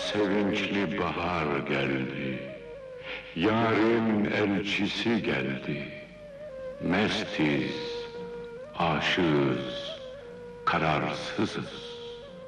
sevinçli bahar geldi. Yarın elçisi geldi. Mestiz, aşığız, kararsızız.